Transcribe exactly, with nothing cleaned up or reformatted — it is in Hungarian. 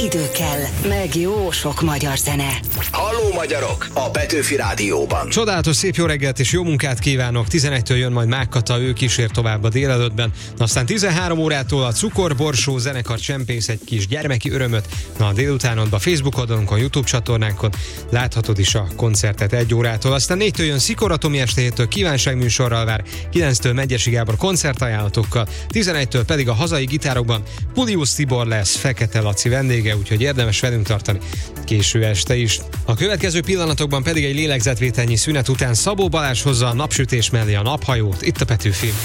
idő kell, meg jó sok magyar zene. Halló magyarok! A Petőfi Rádióban. Csodálatos szép jó reggelt és jó munkát kívánok! tizenegytől jön majd Mák Kata, ő kísér tovább a délelőttben. Aztán tizenhárom órától a Cukorborsó zenekar csempész egy kis gyermeki örömöt. Na a délutánodban Facebook oldalunkon, YouTube csatornánkon láthatod is a koncertet egy órától. Aztán négytől jön Szikora Tomi, este héttől kívánságműsorral vár, kilenctől Megyesi Gábor koncertajánlatokkal, tizenegytől pedig a hazai gitárokban Pulius Tibor lesz Fekete Laci vendége, úgyhogy érdemes velünk tartani késő este is. A következő pillanatokban pedig egy lélegzetvételnyi szünet után Szabó Balázs hozza a napsütés mellé a naphajót, itt a Petőfi.